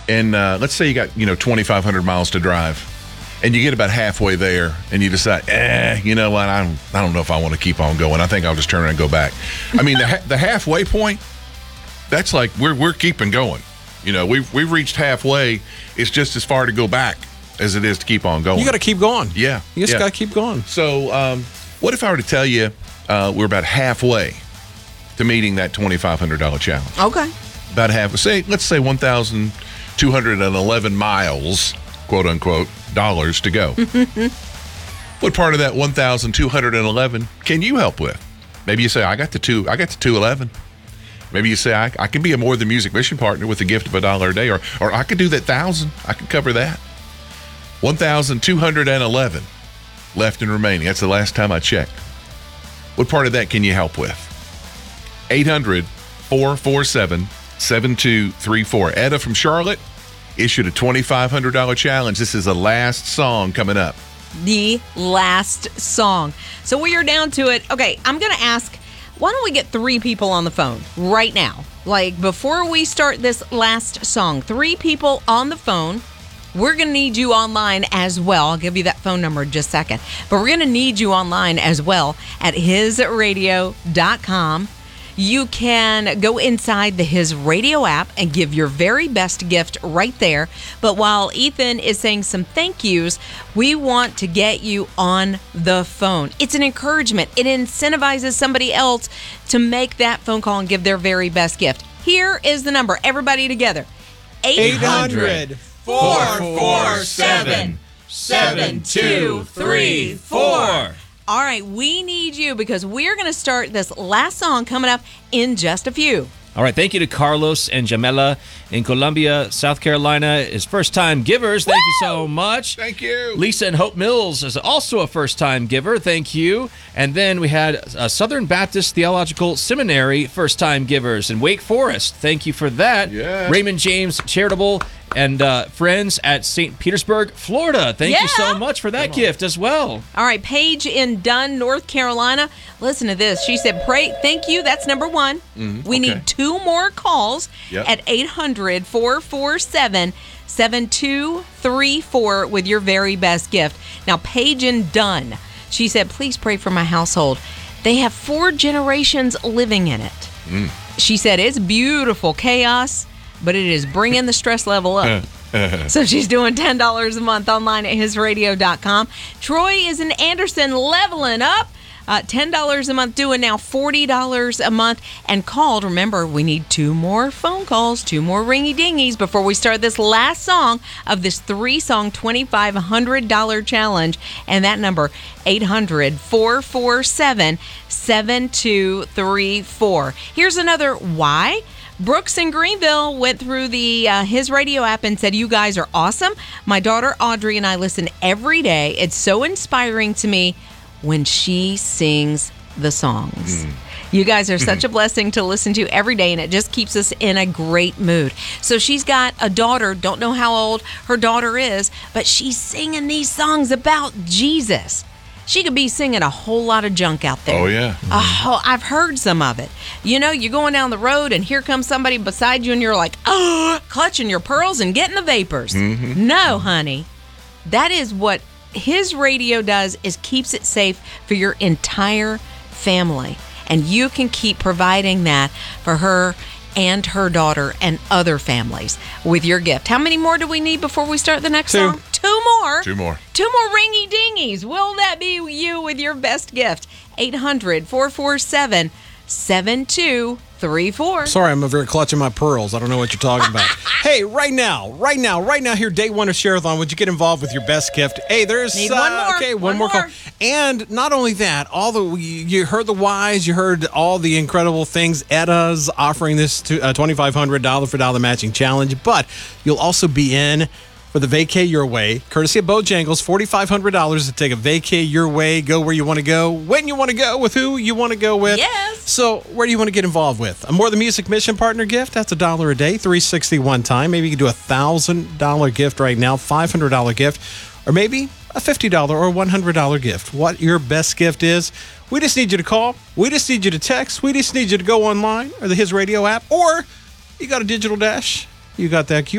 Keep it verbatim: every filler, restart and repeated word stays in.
and uh, let's say you got, you know, twenty-five hundred miles to drive, and you get about halfway there, and you decide, eh, you know what, I don't, I don't know if I want to keep on going. I think I'll just turn around and go back. I mean, the, ha- the halfway point, that's like we're we're keeping going. You know, we've we've reached halfway. It's just as far to go back as it is to keep on going. You got to keep going. Yeah, you just yeah. got to keep going. So, um, what if I were to tell you uh, we're about halfway to meeting that twenty-five hundred dollars challenge? Okay. About half. Say, let's say one thousand two hundred eleven miles, quote unquote, dollars to go. What part of that one thousand two hundred eleven can you help with? Maybe you say, I got the two. I got the two eleven. Maybe you say, I, I can be a More Than Music mission partner with a gift of a dollar a day, or or I could do that thousand. I could cover that. one thousand two hundred eleven left and remaining. That's the last time I checked. What part of that can you help with? eight hundred, four four seven, seven two three four. Etta from Charlotte issued a twenty-five hundred dollars challenge. This is the last song coming up. The last song. So we are down to it. Okay, I'm going to ask, why don't we get three people on the phone right now? Like, before we start this last song, three people on the phone. We're going to need you online as well. I'll give you that phone number in just a second. But we're going to need you online as well at his radio dot com. You can go inside the His Radio app and give your very best gift right there. But while Ethan is saying some thank yous, we want to get you on the phone. It's an encouragement. It incentivizes somebody else to make that phone call and give their very best gift. Here is the number. Everybody together. eight hundred, four four seven, seven two three four. All right, we need you because we're going to start this last song coming up in just a few. All right, thank you to Carlos and Jamela in Columbia, South Carolina, is first-time givers. Thank Woo! you so much. Thank you. Lisa and Hope Mills is also a first-time giver. Thank you. And then we had uh, Southern Baptist Theological Seminary first-time givers in Wake Forest. Thank you for that. Yeah. Raymond James Charitable and uh, friends at Saint Petersburg, Florida. Thank Yeah. you so much for that gift as well. All right, Paige in Dunn, North Carolina. Listen to this. She said, "Pray, thank you." That's number one. Mm, we okay. need two more calls Yep. at eight hundred, four four seven, seven two three four with your very best gift. Now, Paige in Dunn, she said, "Please pray for my household. They have four generations living in it." Mm. She said, "It's beautiful chaos, but it is bringing the stress level up." So she's doing ten dollars a month online at his radio dot com. Troy is in Anderson, leveling up. Uh, ten dollars a month, doing now forty dollars a month. And called, remember, we need two more phone calls, two more ringy-dingies before we start this last song of this three-song twenty-five hundred dollars challenge. And that number, eight hundred, four four seven, seven two three four. Here's another why. Brooks in Greenville went through the uh, His Radio app and said, "You guys are awesome. My daughter Audrey and I listen every day. It's so inspiring to me when she sings the songs." Mm. You guys are such a blessing to listen to every day, and it just keeps us in a great mood. So she's got a daughter, don't know how old her daughter is, but she's singing these songs about Jesus. She could be singing a whole lot of junk out there. Oh, yeah. Oh, I've heard some of it. You know, you're going down the road and here comes somebody beside you and you're like, oh, clutching your pearls and getting the vapors. Mm-hmm. No, honey. That is what His Radio does, is keeps it safe for your entire family. And you can keep providing that for her and her daughter and other families with your gift. How many more do we need before we start the next Two. song? Two more. Two more. Two more ringy dingies. Will that be you with your best gift? eight hundred, four four seven, seven two three four. Sorry, I'm over here clutching my pearls. I don't know what you're talking about. Hey, right now, right now, right now here, day one of Share-a-thon, would you get involved with your best gift? Hey, there's... Need uh, one more. Okay, one, One more call. more. And not only that, all the you, you heard the whys, you heard all the incredible things. Etta's offering this to, uh, twenty-five hundred dollars for dollar matching challenge, but you'll also be in for the Vacay Your Way, courtesy of Bojangles, forty-five hundred dollars to take a vacay your way, go where you want to go, when you want to go, with who you want to go with. Yes. So where do you want to get involved with? A More Than Music Mission Partner gift, that's a dollar a day, three hundred sixty one time. Maybe you can do a one thousand dollars gift right now, five hundred dollars gift, or maybe a fifty dollars or one hundred dollars gift. What your best gift is, we just need you to call, we just need you to text, we just need you to go online or the His Radio app, or you got a digital dash, you got that Q